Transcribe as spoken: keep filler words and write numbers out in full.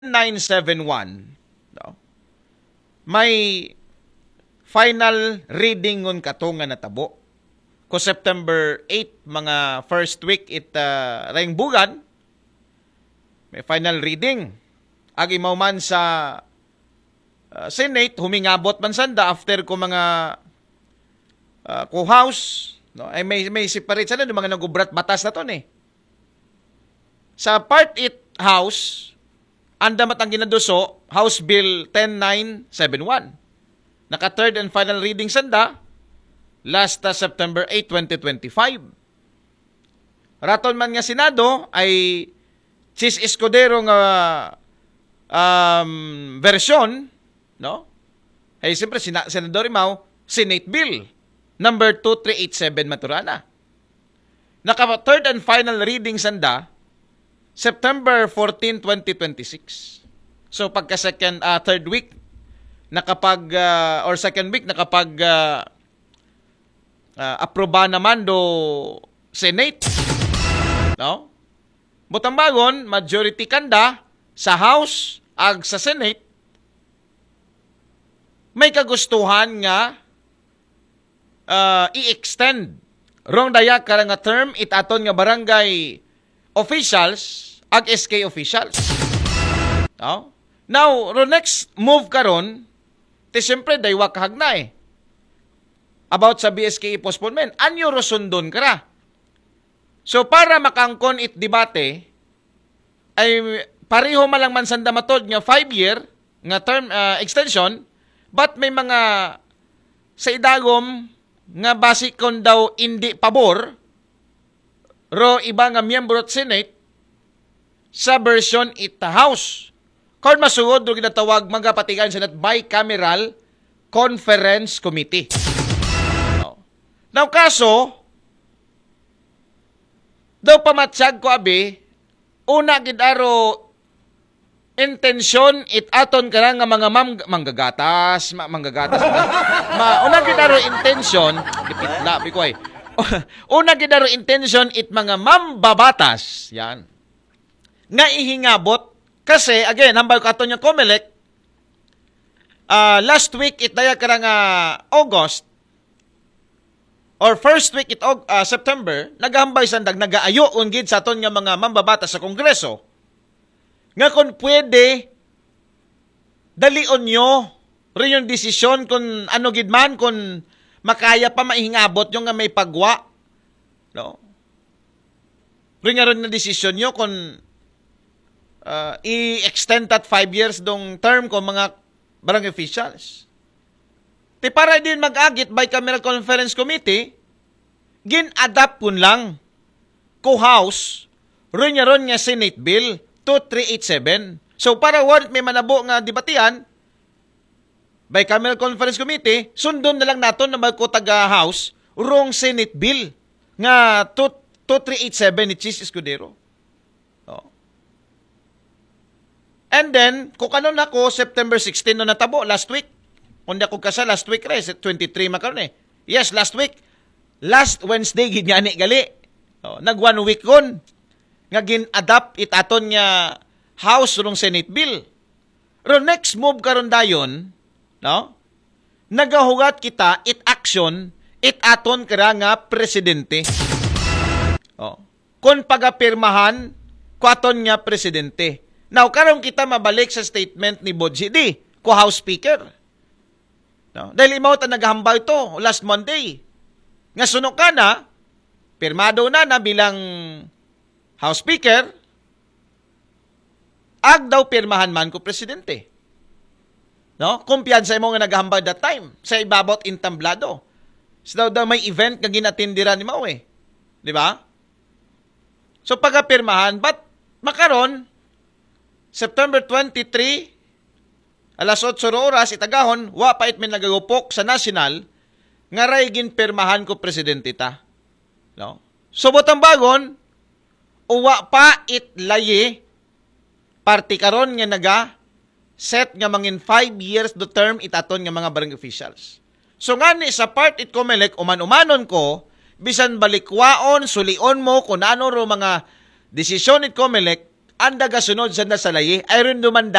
nine seven one, no? May final reading ngon kato nga natabo. Ko September eight, mga first week it uh, rayong bugan, may final reading. Agi mao man sa uh, Senate, humingabot man sanda after ko mga uh, ko House, no? Ay may, may separate sana ng mga nagubrat batas na to eh. Sa Part eight House, anda matang ginaduso, House Bill ten nine seven one. Naka-third and final reading sanda, last uh, September eight, twenty twenty-five. Raton man nga Senado ay Chis Escudero nga um, version, no? Ay siyempre, Sina- Senador Imao, Senate Bill number two three eight seven maturana. Naka-third and final reading sanda, September fourteenth, twenty twenty-six. So pagka second uh, third week nakapag uh, or second week nakapag uh, uh, aproba naman do Senate, no? Butang bagon majority kanda sa House ag sa Senate may kagustuhan nga uh, i-extend rong daya ka nga term itaton nga barangay officials ag S K officials. No? Now, ro next move karon, ti siyempre daywa kahag na eh. About sa B S K postponement, anyo ro sundon kara. So para makangkon it debate ay pareho malang man sanda matod nga five year nga term uh, extension, but may mga sa idagom nga basic kon daw hindi pabor ro iba nga miyembro at Senate sa version ita House. Kung masugod, ro ginatawag mga patigan sa nat bicameral conference committee. No. Now, kaso, daw pamatsag ko abi, una gidaro intensyon it aton ka nga mga mam- manggagatas, ma- manggagatas. ma, una gidaro intensyon, ipitla, bikoy. Una gidaro intention it mga mambabatas yan nga ihingabot kasi again hambal ko ato nya Comelec uh, last week it daya karang uh, August or first week it uh, September nagahambay sandag nagaayo ungid sa aton nga mga mambabatas sa Kongreso nga kung pwede dalion nyo rin yung desisyon kung ano gid man kung makaya pa maihingabot yung nga may pagwa. No? Ring nga rin na desisyon nyo kung uh, i-extend that five years dong term ko mga barangay officials. Ti para din mag-agit bicameral conference committee, gin-adapt pun lang ko House, rin nga rin nga Senate Bill two three eight seven. So para warrant may manabo nga debatian, bicameral conference committee, sundon na lang naton na magko taga House rong Senate Bill nga two three eight seven ni Chis Escudero. Oh. And then, kung kanon ako, September sixteen no natabo, last week. Kung ako kasa, last week rin, twenty-three makaron eh. Yes, last week. Last Wednesday, ginyani gali. Oh, nag one week kon. Nga gin-adapt itaton nga House rong Senate Bill. Ro next move karon dayon, no? Nagahugat kita it action it aton kara nga presidente. Oh. Kung pagapirmahan ko aton nga presidente. Now karon kita mabalik sa statement ni Bodji D, ko House Speaker. No? Dahil imaw ta naghambal to last Monday. Nga suno ka na, pirmado na na bilang House Speaker, ag daw pirmahan man ko presidente. No? Kumpiyansa mo nga naghambal that time sa ibabot intamblado. So daw daw may event nga ginatindiran ni Mau eh. Di ba? So pagapirmahan, but makaron September twenty-three alas otso oras itagahon wa pa it min nagagupok sa national nga ray ginpirmahan ko presidente ta. No? So botang bagon uwa pa it laye parti karon nga naga set nga mangin five years do term itaton nga mga barangay officials. So nga ni sa part it Comelec, uman-umanon ko, bisan balikwaon, sulion mo, kung ano ro mga desisyon it Comelec, anda gasunod sa nasalayi, ayron dumanda